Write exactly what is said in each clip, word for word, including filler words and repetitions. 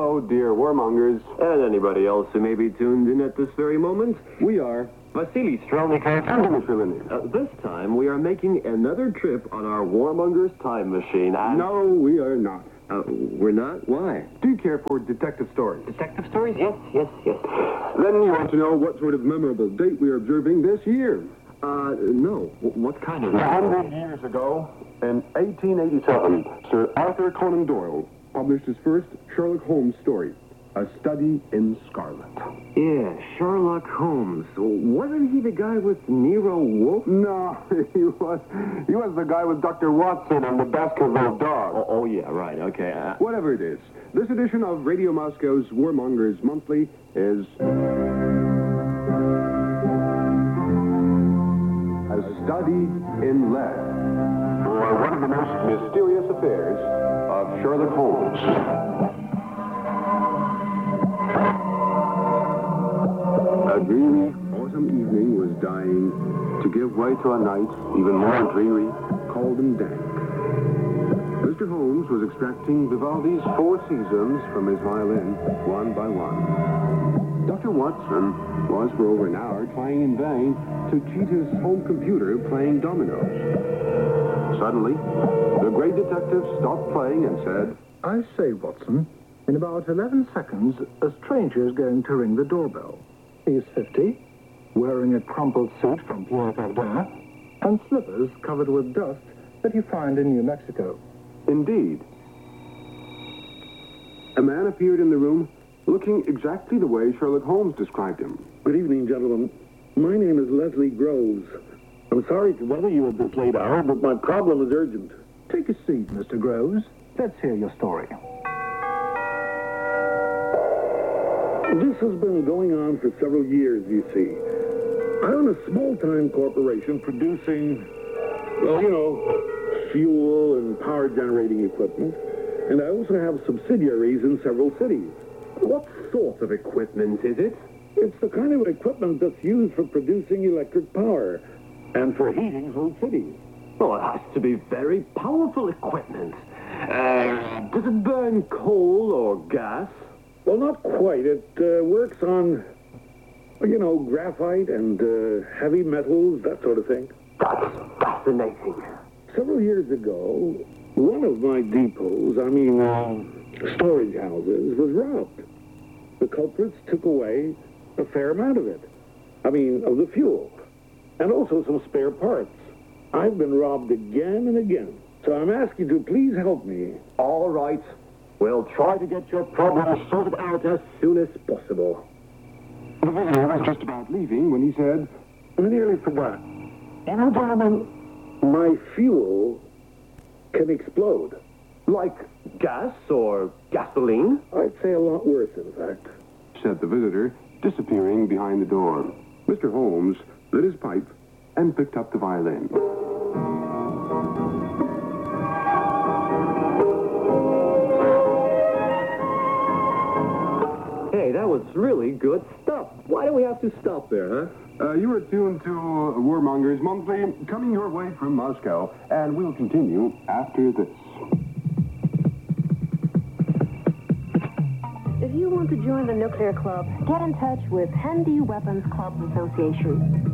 Hello, dear warmongers. And anybody else who may be tuned in at this very moment. We are Vasily Strelnikov and Dimitri Lenin. Uh, this time, we are making another trip on our Warmongers time machine. And... No, we are not. Uh, we're not? Why? Do you care for detective stories? Detective stories? Yes, yes, yes. Then you want to know what sort of memorable date we are observing this year. Uh, no. W- what kind of... A hundred years ago, in eighteen eighty-seven, Sir Arthur Conan Doyle published his first Sherlock Holmes story, A Study in Scarlet. Yeah, Sherlock Holmes. Wasn't he the guy with Nero Wolfe? No, he was he was the guy with Doctor Watson and the Baskerville dog. Oh, oh yeah, right, okay. Uh... Whatever it is, this edition of Radio Moscow's Warmongers Monthly is... A Study in Lead, for one of the most mysterious affairs of Sherlock Holmes. A dreary autumn evening was dying to give way to a night even more dreary, cold and dank. Mister Holmes was extracting Vivaldi's Four Seasons from his violin, one by one. Doctor Watson was for over an hour trying in vain to cheat his home computer playing dominoes. Suddenly, the great detective stopped playing and said, I say, Watson, in about eleven seconds, a stranger is going to ring the doorbell. He is fifty, wearing a crumpled suit from Pierre Cardin, and slippers covered with dust that you find in New Mexico. Indeed. A man appeared in the room looking exactly the way Sherlock Holmes described him. Good evening, gentlemen. My name is Leslie Groves. I'm sorry to bother you at this late hour, but my problem is urgent. Take a seat, Mister Groves. Let's hear your story. This has been going on for several years, you see. I own a small-time corporation producing, well, you know, fuel and power-generating equipment, and I also have subsidiaries in several cities. What sort of equipment is it? It's the kind of equipment that's used for producing electric power and for heating whole cities. Oh, it has to be very powerful equipment. Uh, does it burn coal or gas? Well, not quite. It uh, works on, you know, graphite and uh, heavy metals, that sort of thing. That's fascinating. Several years ago, one of my depots, I mean, uh, storage houses, was robbed. The culprits took away a fair amount of it. I mean, of the fuel. And also some spare parts. I've been robbed again and again. So I'm asking you to please help me. All right. We'll try to get your problem sorted out as soon as possible. The visitor was just about leaving when he said, I nearly forgot. You know, gentlemen, my fuel can explode. Like gas or gasoline? I'd say a lot worse, in fact. Said the visitor, disappearing behind the door. Mister Holmes lit his pipe and picked up the violin. Hey, that was really good stuff. Why do we have to stop there, huh? Uh, you are tuned to Warmongers Monthly, coming your way from Moscow, and we'll continue after this. If you want to join the Nuclear Club, get in touch with Handy Weapons Clubs Association.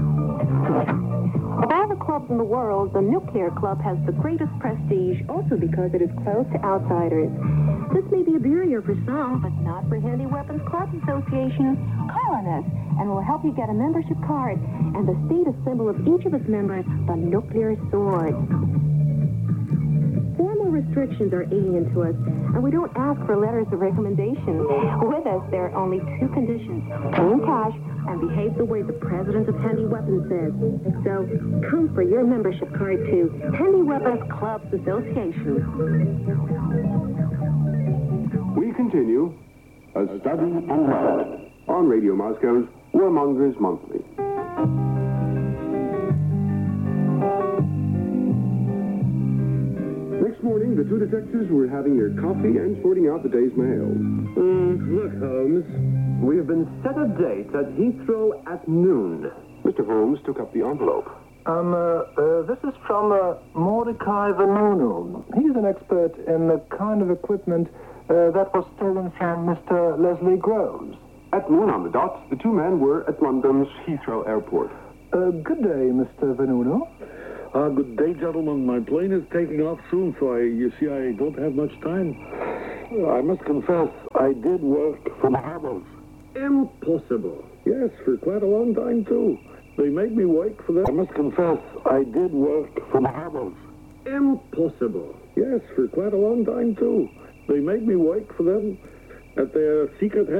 Of all the clubs in the world, the Nuclear Club has the greatest prestige, also because it is close to outsiders. This may be a barrier for some, but not for Handy Weapons Clubs Association. Call on us, and we'll help you get a membership card and the status symbol of each of its members, the nuclear sword. Formal restrictions are alien to us, and we don't ask for letters of recommendation. With us, there are only two conditions: pay in cash and behave the way the president of Handy Weapons says. So, come for your membership card to Handy Weapons Clubs Association. We continue A Study in Lead on Radio Moscow's Warmongers Monthly. Next morning, the two detectives were having their coffee and sorting out the day's mail. Mm, look, Holmes. We have been set a date at Heathrow at noon. Mister Holmes took up the envelope. Um, uh, uh, this is from uh, Mordecai Vanunu. He's an expert in the kind of equipment Uh, that was stolen from Mister Leslie Groves. At noon on the dot, the two men were at London's Heathrow Airport. Uh, good day, Mister Venuno. Uh, good day, gentlemen. My plane is taking off soon, so I, you see, I don't have much time. I must confess, I did work for the Harbors. Impossible. Yes, for quite a long time, too. They made me work for them. I must confess, I did work for the Harbors. Impossible. Yes, for quite a long time, too. They made me work for them at their secret